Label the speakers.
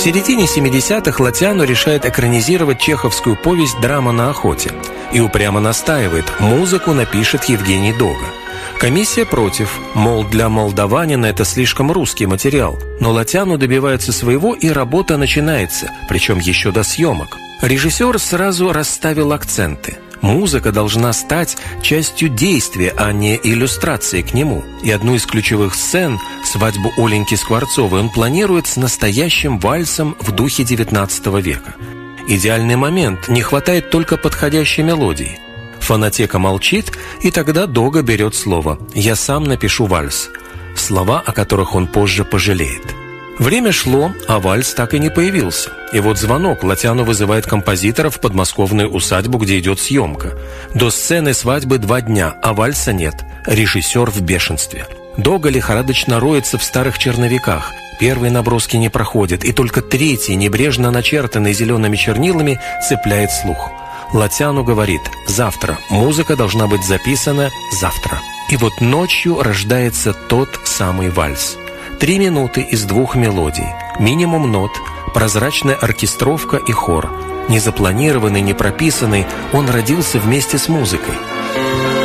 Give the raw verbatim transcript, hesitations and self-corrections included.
Speaker 1: В середине семидесятых Латиано решает экранизировать чеховскую повесть «Драма на охоте» и упрямо настаивает: музыку напишет Евгений Дога. Комиссия против, мол, для молдаванина это слишком русский материал. Но Латиано добивается своего, и работа начинается, причем еще до съемок. Режиссер сразу расставил акценты. Музыка должна стать частью действия, а не иллюстрацией к нему. И одну из ключевых сцен, свадьбу Оленьки Скворцовой, он планирует с настоящим вальсом в духе девятнадцатого века. Идеальный момент, не хватает только подходящей мелодии. Фонотека молчит, и тогда Дога берет слово: «Я сам напишу вальс», слова, о которых он позже пожалеет. Время шло, а вальс так и не появился. И вот звонок. Латиано вызывает композитора в подмосковную усадьбу, где идет съемка. До сцены свадьбы два дня, а вальса нет. Режиссер в бешенстве. Дога лихорадочно роется в старых черновиках. Первые наброски не проходят, и только третий, небрежно начертанный зелеными чернилами, цепляет слух. Латиано говорит: «Завтра. Музыка должна быть записана завтра». И вот ночью рождается тот самый вальс. Три минуты из двух мелодий, минимум нот, прозрачная оркестровка и хор. Незапланированный, не прописанный, он родился вместе с музыкой.